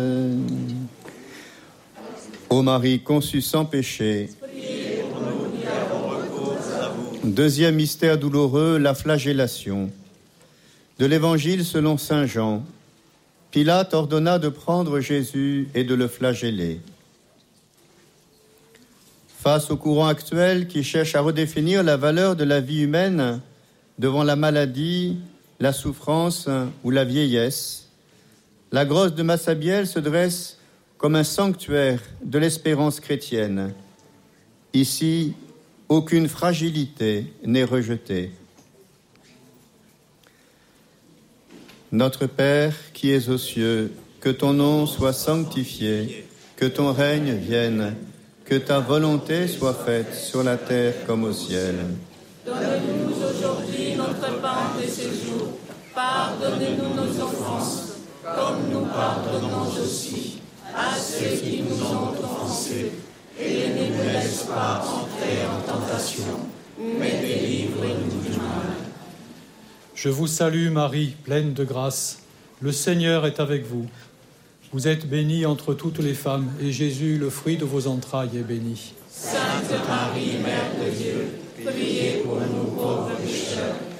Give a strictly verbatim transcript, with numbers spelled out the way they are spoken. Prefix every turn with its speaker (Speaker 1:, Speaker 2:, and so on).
Speaker 1: Ô Marie conçue sans péché,
Speaker 2: priez pour nous qui avons recours à vous.
Speaker 1: deuxième mystère douloureux, la flagellation. De l'Évangile selon saint Jean, Pilate ordonna de prendre Jésus et de le flageller. Face au courant actuel qui cherche à redéfinir la valeur de la vie humaine devant la maladie, la souffrance ou la vieillesse, la grosse de Massabielle se dresse comme un sanctuaire de l'espérance chrétienne. Ici, aucune fragilité n'est rejetée. Notre Père qui es aux cieux, que ton nom soit sanctifié, que ton règne vienne, que ta volonté soit faite sur la terre comme au ciel.
Speaker 2: Donne-nous aujourd'hui notre pain de ce jour. Pardonnez-nous nos offenses, comme nous pardonnons aussi à ceux qui nous ont offensés. Et ne nous laisse pas entrer en tentation, mais délivre-nous du mal.
Speaker 3: Je vous salue Marie, pleine de grâce. Le Seigneur est avec vous. Vous êtes bénie entre toutes les femmes, et Jésus, le fruit de vos entrailles, est béni.
Speaker 2: Sainte Marie, Mère de Dieu, priez pour nous pauvres pécheurs,